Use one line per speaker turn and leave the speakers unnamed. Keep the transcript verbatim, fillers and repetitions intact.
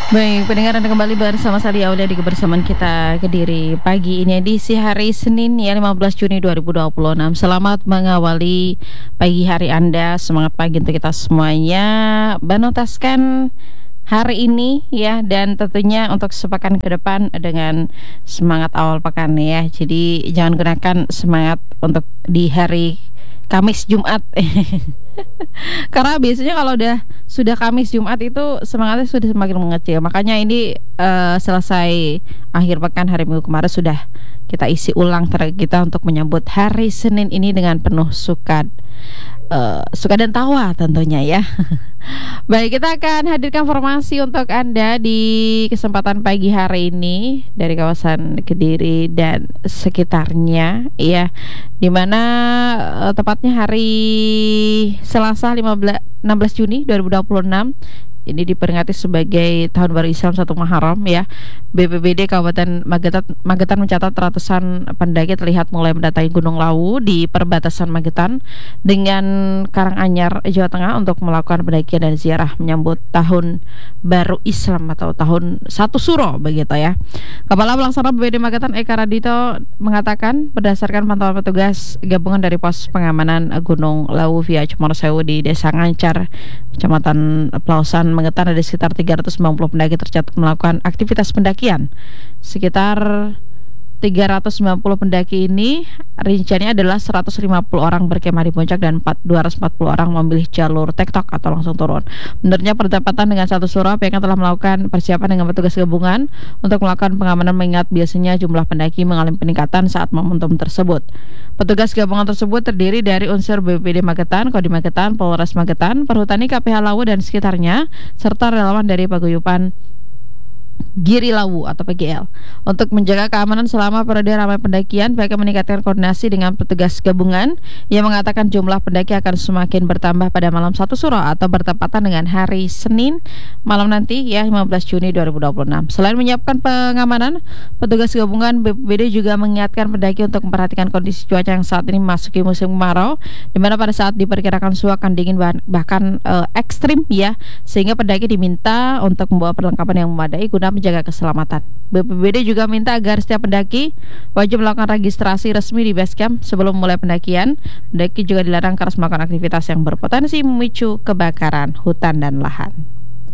Baik, pendengar Anda kembali bersama saya Aulia di kebersamaan kita Kediri pagi ini edisi hari Senin ya lima belas Juni dua ribu dua puluh enam. Selamat mengawali pagi hari Anda, semangat pagi untuk kita semuanya. Banotaskan hari ini ya, dan tentunya untuk sepekan ke depan dengan semangat awal pekan ya. Jadi jangan gunakan semangat untuk di hari Kamis Jumat. Karena biasanya kalau udah sudah Kamis Jumat itu semangatnya sudah semakin mengecil. Makanya ini uh, selesai akhir pekan hari Minggu kemarin sudah kita isi ulang target kita untuk menyambut hari Senin ini dengan penuh suka uh, suka dan tawa tentunya ya. Baik, kita akan hadirkan informasi untuk Anda di kesempatan pagi hari ini dari kawasan Kediri dan sekitarnya ya, dimana uh, tepatnya hari Selasa lima belas enam belas Juni dua ribu dua puluh enam ini diperingati sebagai Tahun Baru Islam satu Muharram ya. B P B D Kabupaten Magetan, Magetan mencatat ratusan pendaki terlihat mulai mendatangi Gunung Lawu di perbatasan Magetan dengan Karanganyar, Jawa Tengah untuk melakukan pendakian dan ziarah menyambut Tahun Baru Islam atau Tahun Satu Suro begitu ya. Kepala Pelaksana B P B D Magetan Eka Radito mengatakan berdasarkan pantauan petugas gabungan dari pos pengamanan Gunung Lawu via Cemorosewu di Desa Ngancar, Kecamatan Pelausan Magetan, ada sekitar tiga ratus sembilan puluh pendaki tercatat melakukan aktivitas pendakian. Sekitar tiga ratus sembilan puluh pendaki ini rinciannya adalah seratus lima puluh orang berkemah di puncak dan dua ratus empat puluh orang memilih jalur tektok atau langsung turun. Menurutnya berdekatan dengan Satu Suro, pihaknya telah melakukan persiapan dengan petugas gabungan untuk melakukan pengamanan mengingat biasanya jumlah pendaki mengalami peningkatan saat momentum tersebut. Petugas gabungan tersebut terdiri dari unsur B P B D Magetan, Kodim Magetan, Polres Magetan, Perhutani, K P H Lawu dan sekitarnya, serta relawan dari paguyuban Giri Lawu atau P G L. Untuk menjaga keamanan selama periode ramai pendakian, pihaknya meningkatkan koordinasi dengan petugas gabungan yang mengatakan jumlah pendaki akan semakin bertambah pada malam Satu Suro atau bertepatan dengan hari Senin malam nanti ya lima belas Juni dua ribu dua puluh enam. Selain menyiapkan pengamanan, petugas gabungan B P B D juga mengingatkan pendaki untuk memperhatikan kondisi cuaca yang saat ini memasuki musim kemarau, di mana pada saat diperkirakan suhu akan dingin bahkan uh, ekstrim ya, sehingga pendaki diminta untuk membawa perlengkapan yang memadai guna menjaga keselamatan. B P B D juga minta agar setiap pendaki wajib melakukan registrasi resmi di base camp sebelum mulai pendakian. Pendaki juga dilarang keras melakukan aktivitas yang berpotensi memicu kebakaran hutan dan lahan.